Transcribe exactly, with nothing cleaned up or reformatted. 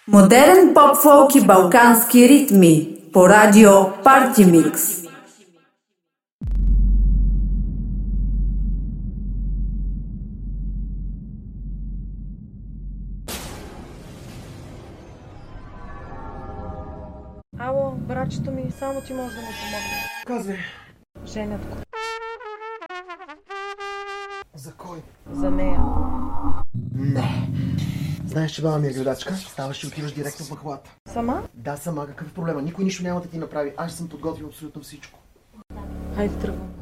Модерен поп-фолк и балкански ритми по радио Party Mix. Ало, братчето ми, само ти може да ми помогне. Казвай. Женят го. За кой? За нея. Не. Знаеш, че баба ми е гледачка, ставаш и отиваш директно в махлата. Сама? Да, сама. Какъв е проблема? Никой нищо няма да ти направи. Аз съм подготвил абсолютно всичко. Хайде, тръгвам.